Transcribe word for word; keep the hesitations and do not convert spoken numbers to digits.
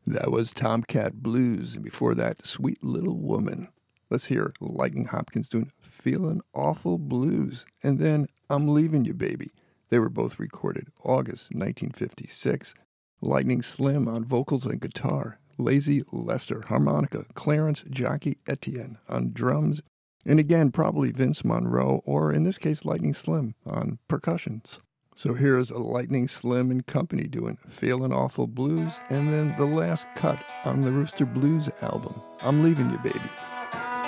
That was Tomcat Blues, and before that, Sweet Little Woman. Let's hear Lightning Hopkins doing Feelin' Awful Blues, and then I'm Leaving You, Baby. They were both recorded August nineteen fifty-six. Lightning Slim on vocals and guitar, Lazy Lester harmonica, Clarence Jockey Etienne on drums, and again, probably Vince Monroe, or in this case, Lightning Slim on percussions. So here's a Lightning Slim and Company doing Feelin' Awful Blues, and then the last cut on the Rooster Blues album, I'm Leaving You, Baby.